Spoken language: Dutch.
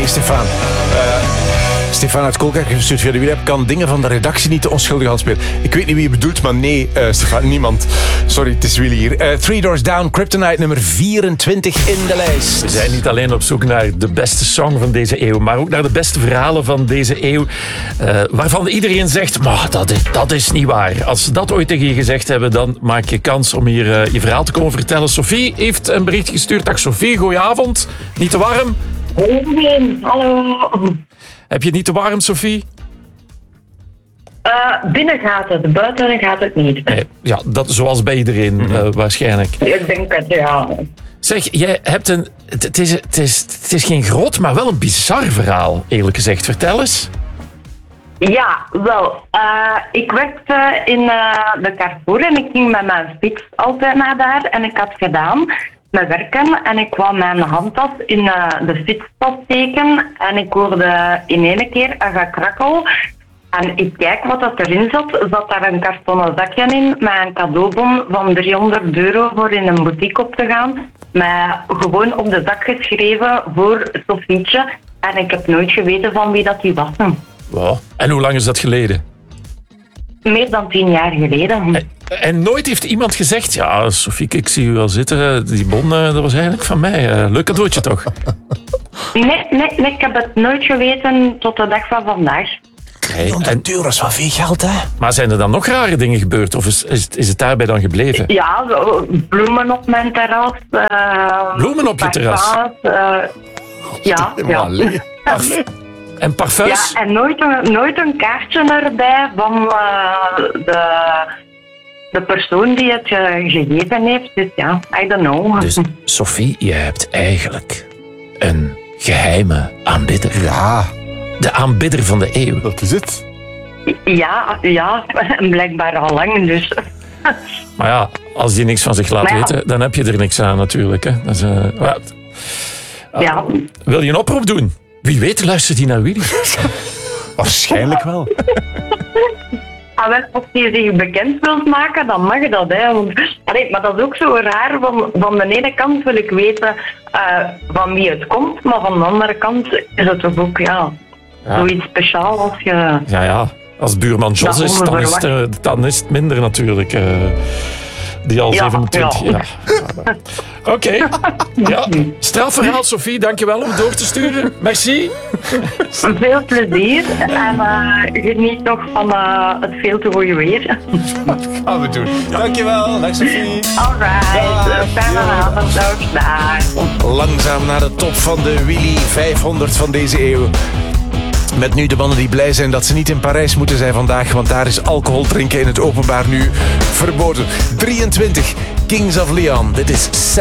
Nee, Stefan. Stefan uit Kolkijk heeft gestuurd via de WhatsApp. Kan dingen van de redactie niet te onschuldig afspelen. Ik weet niet wie je bedoelt, maar nee, Stefan, niemand. Sorry, het is Willy hier. Three Doors Down, Kryptonite nummer 24 in de lijst. We zijn niet alleen op zoek naar de beste song van deze eeuw, maar ook naar de beste verhalen van deze eeuw. Waarvan iedereen zegt, maar dat is niet waar. Als ze dat ooit tegen je gezegd hebben, dan maak je kans om hier je verhaal te komen vertellen. Sophie heeft een bericht gestuurd. Dag Sophie, goedenavond. Niet te warm? Hallo. Heb je het niet te warm, Sophie? Binnen gaat het, buiten gaat het niet. Nee, ja, dat zoals bij iedereen waarschijnlijk. Ik denk het, ja. Zeg, jij hebt een... Het is geen groot, maar wel een bizar verhaal, eerlijk gezegd. Vertel eens. Ja, wel. Ik werkte in de Carrefour en ik ging met mijn fiets altijd naar daar. En ik had gedaan met werken en ik kwam mijn handtas in de fietstas steken. En ik hoorde in één keer een gekrakkel. En ik kijk wat dat erin zat. Zat daar een kartonnen zakje in met een cadeaubon van €300 voor in een boutique op te gaan. Met gewoon op de zak geschreven voor Sofietje. En ik heb nooit geweten van wie dat die was. Wow. En hoe lang is dat geleden? Meer dan 10 jaar geleden. En nooit heeft iemand gezegd... Ja, Sophie, ik zie u al zitten. Die bon, dat was eigenlijk van mij. Leuk cadeautje toch? Nee, ik heb het nooit geweten tot de dag van vandaag. €100 is wel veel geld, hè? Maar zijn er dan nog rare dingen gebeurd? Of is het daarbij dan gebleven? Ja, bloemen op mijn terras. Bloemen op je terras? Ja. En parfums? Ja, en nooit een kaartje erbij van de persoon die het gegeven heeft. Dus ja, I don't know. Dus Sophie, je hebt eigenlijk een geheime aanbidder. Ja. De aanbidder van de eeuw. Dat is het. Ja, blijkbaar al lang dus. Maar ja, als die niks van zich laat weten, dan heb je er niks aan natuurlijk. Hè. Dat is, ja. Wil je een oproep doen? Wie weet luistert hij naar Willy. Waarschijnlijk wel. Als je zich bekend wilt maken, dan mag dat. Hè. Want, maar dat is ook zo raar. Van de ene kant wil ik weten van wie het komt, maar van de andere kant is het toch ook zoiets speciaals als je... Ja. Als buurman Jos is, dan is het minder natuurlijk. Die al 27 jaar. Oké. Ja. Strafverhaal, Sophie. Dankjewel om het door te sturen. Merci. Veel plezier. En geniet nog van het veel te goede weer. Dat gaan we doen. Dankjewel. Dag Sophie. Alright. Fijne avond. Dag. Langzaam naar de top van de Willy 500 van deze eeuw. Met nu de mannen die blij zijn dat ze niet in Parijs moeten zijn vandaag, want daar is alcohol drinken in het openbaar nu verboden. 23, Kings of Leon. Dit is